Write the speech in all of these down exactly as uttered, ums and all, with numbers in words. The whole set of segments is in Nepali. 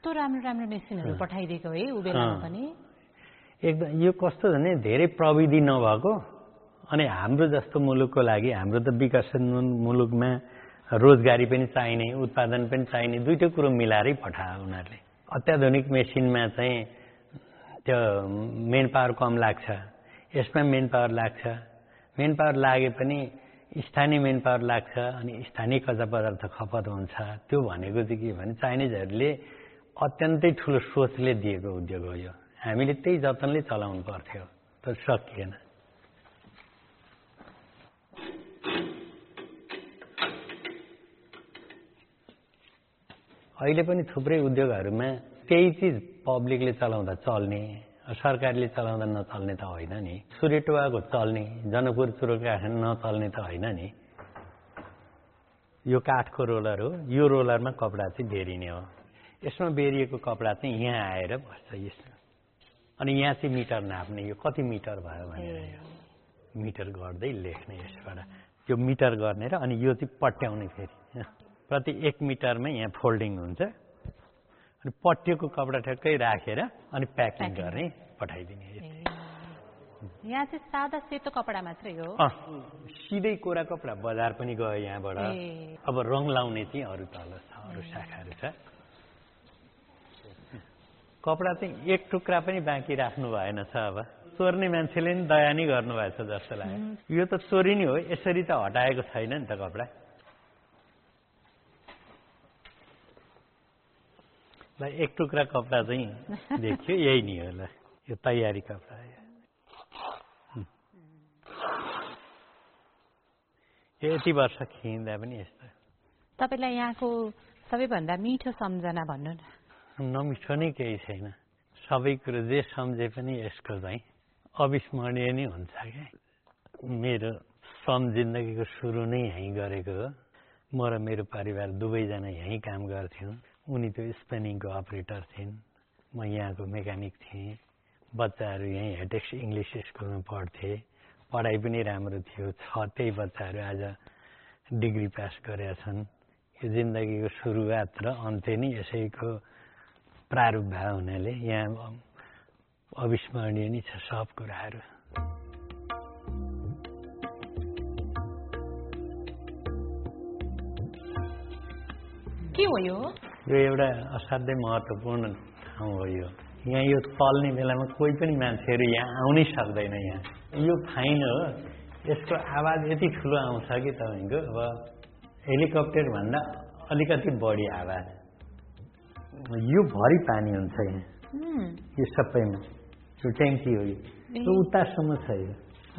कस्तो राम्रो राम्रो मेसिनहरू पठाइदिएको है उ बेलामा पनि एकदम यो कस्तो भने धेरै प्रविधि नभएको अनि हाम्रो जस्तो मुलुकको लागि हाम्रो त विकसित मुलुकमा रोजगारी पनि चाहिने उत्पादन पनि चाहिने दुईटै कुरो मिलाएरै पठायो उनीहरूले अत्याधुनिक मेसिनमा चाहिँ त्यो मेन पावर कम लाग्छ यसमा मेन पावर लाग्छ मेन पावर लागे पनि स्थानीय मेन पावर लाग्छ अनि स्थानीय कच्चा पदार्थ खपत हुन्छ त्यो भनेको चाहिँ के भने चाइनिजहरूले अत्यन्तै ठुलो सोचले दिएको उद्योग हो यो हामीले त्यही जतनले चलाउनु पर्थ्यो तर सकिएन अहिले पनि थुप्रै उद्योगहरूमा त्यही चिज पब्लिकले चलाउँदा चल्ने सरकारले चलाउँदा नचल्ने त होइन नि सुरेटुवाको चल्ने जनकपुर चुरोका नचल्ने त होइन नि यो काठको रोलर हो यो रोलरमा कपडा चाहिँ बेरिने हो यसमा बेरिएको कपडा चाहिँ यहाँ आएर बस्छ यसमा अनि यहाँ चाहिँ मिटर नाप्ने यो कति मिटर भयो भनेर मिटर गर्दै लेख्ने यसबाट यो मिटर गर्ने र अनि यो चाहिँ पट्याउने फेरि प्रति एक मिटरमा यहाँ फोल्डिङ हुन्छ अनि पट्टिएको कपडा ठ्याक्कै राखेर अनि प्याकिङ गर्ने पठाइदिने यहाँ चाहिँ सादा सेतो कपडा मात्रै हो सिधै कोरा कपडा बजार पनि गयो यहाँबाट अब रङ लाउने चाहिँ अरू तल छ अरू शाखाहरू छ कपडा चाहिँ एक टुक्रा पनि बाँकी राख्नु भएन छ अब चोर्ने मान्छेले नि दया नै गर्नुभएछ जस्तो लाग्यो यो त चोरी नै हो यसरी त हटाएको छैन नि त कपडा ल एक टुक्रा कपडा चाहिँ देखियो यही नि हो ल यो तयारी कपडा यो यति वर्ष खिच्दा पनि यस्तो तपाईलाई यहाँको सबैभन्दा मिठो सम्झना भन्नु न नमिठो नै केही छैन सबै कुरो जे सम्झे पनि यसको चाहिँ अविस्मरणीय नै हुन्छ क्या मेरो श्रम जिन्दगीको सुरु नै यहीँ गरेको हो म र मेरो परिवार दुवैजना यहीँ काम गर्थ्यौँ उनी त्यो स्पेनिङको अपरेटर थिइन् म यहाँको मेकानिक थिएँ बच्चाहरू यहीँ हेटेक्स इङ्ग्लिस स्कुलमा पढ्थे पढाइ पनि राम्रो थियो छ त्यही बच्चाहरू आज डिग्री पास गरेका छन् यो जिन्दगीको सुरुवात र अन्त्य नै यसैको प्रारूप भयो हुनाले यहाँ अविस्मरणीय नै छ सब कुराहरू के हो यो यो एउटा असाध्यै महत्त्वपूर्ण ठाउँ हो यो यहाँ यो चल्ने बेलामा कोही पनि मान्छेहरू यहाँ आउनै सक्दैन यहाँ यो फाइन हो यसको आवाज यति ठुलो आउँछ कि तपाईँको अब हेलिकप्टर भन्दा अलिकति बढी आवाज यो भरि पानी हुन्छ यहाँ यो सबैमा यो ट्याङ्की हो यो उतासम्म छ यो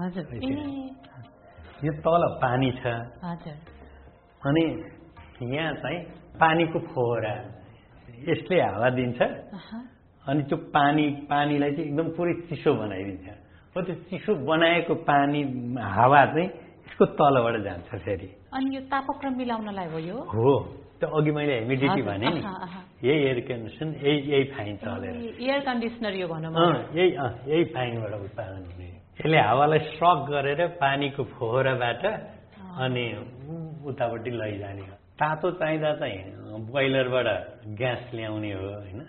यो तल पानी छ अनि यहाँ चाहिँ पानीको फोहरा यसले हावा दिन्छ अनि त्यो पानी पानीलाई चाहिँ एकदम पुरै चिसो बनाइदिन्छ हो त्यो चिसो बनाएको पानी हावा चाहिँ यसको तलबाट जान्छ फेरि अनि यो तापक्रम मिलाउनलाई हो यो हो त्यो अघि मैले ह्युमिडिटी भने नि यही एयर कन्डिसन यही यही फाइन चलेर एयर कन्डिसनर यो भनौँ यही यही फाइनबाट उत्पादन हुने यसले हावालाई स्ट्रक गरेर पानीको फोहराबाट अनि उतापट्टि लैजाने हो तातो चाहिँदा चाहिँ बोइलरबाट ग्यास ल्याउने हो होइन